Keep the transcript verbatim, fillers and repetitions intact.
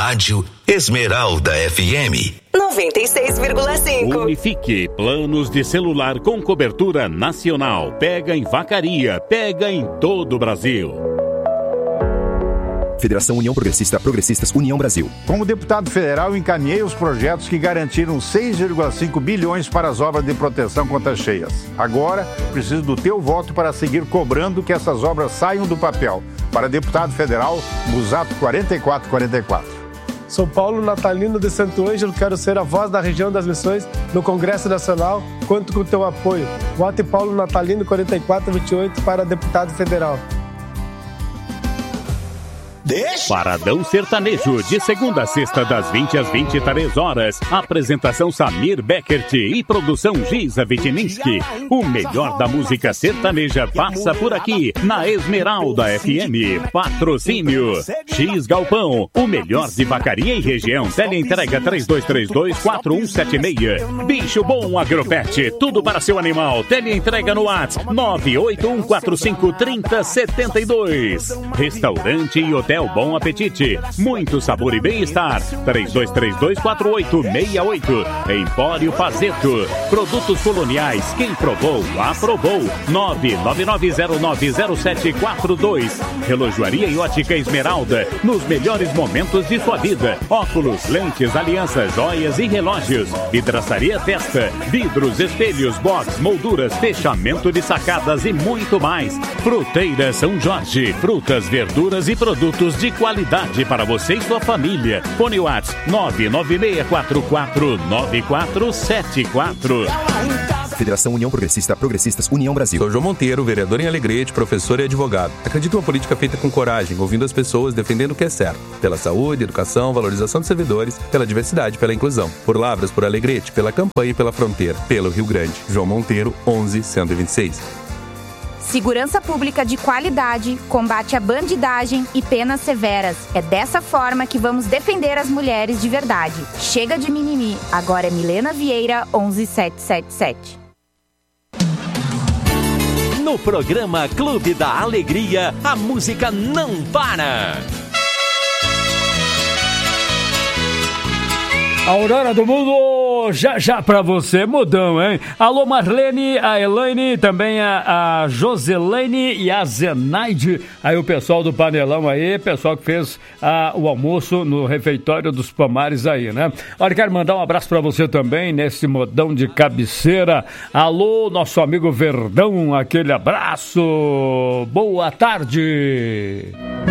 Rádio Esmeralda F M. noventa e seis vírgula cinco. Unifique, planos de celular com cobertura nacional. Pega em Vacaria, pega em todo o Brasil. Federação União Progressista, Progressistas União Brasil. Como deputado federal, encaminhei os projetos que garantiram seis vírgula cinco bilhões para as obras de proteção contra cheias. Agora, preciso do teu voto para seguir cobrando que essas obras saiam do papel. Para deputado federal, Musato quarenta e quatro quarenta e quatro. Sou Paulo Natalino de Santo Ângelo, quero ser a voz da região das Missões no Congresso Nacional. Conto com o teu apoio. Vote Paulo Natalino quarenta e quatro vinte e oito para deputado federal. Paradão Sertanejo, de segunda a sexta, das vinte às vinte e três horas. Apresentação Samir Beckert e produção Giza Vitininski. O melhor da música sertaneja passa por aqui, na Esmeralda F M. Patrocínio X Galpão, o melhor de Vacaria e região. Teleentrega três dois três dois, quatro um sete seis. Bicho Bom Agropet, tudo para seu animal. Teleentrega no WhatsApp nove oito um quatro cinco três zero sete dois. Restaurante e Hotel Bom Apetite, muito sabor e bem-estar. Três dois três dois, quatro oito seis oito. Empório Fazeto, produtos coloniais, quem provou, aprovou. Nove nove nove zero nove zero sete quatro dois. Relojoaria e Ótica Esmeralda, nos melhores momentos de sua vida. Óculos, lentes, alianças, joias e relógios. Vidraçaria Testa, vidros, espelhos, box, molduras, fechamento de sacadas e muito mais. Fruteira São Jorge, frutas, verduras e produtos de qualidade para você e sua família. Fone WhatsApp nove nove seis quatro quatro nove quatro sete quatro. Federação União Progressista, Progressistas União Brasil. Sou João Monteiro, vereador em Alegrete, professor e advogado. Acredito em uma política feita com coragem, ouvindo as pessoas, defendendo o que é certo. Pela saúde, educação, valorização dos servidores, pela diversidade, pela inclusão. Por Lavras, por Alegrete, pela campanha e pela fronteira. Pelo Rio Grande. João Monteiro, onze cento e vinte e seis. Segurança pública de qualidade, combate à bandidagem e penas severas. É dessa forma que vamos defender as mulheres de verdade. Chega de mimimi. Agora é Milena Vieira, onze sete sete sete. No programa Clube da Alegria, a música não para. Aurora do Mundo, já já pra você, mudão, hein? Alô Marlene, a Elaine, também a, a Joselene e a Zenaide. Aí o pessoal do Panelão aí, pessoal que fez a, o almoço no refeitório dos Palmares aí, né? Olha, quero mandar um abraço pra você também, nesse modão de cabeceira. Alô, nosso amigo Verdão, aquele abraço. Boa tarde.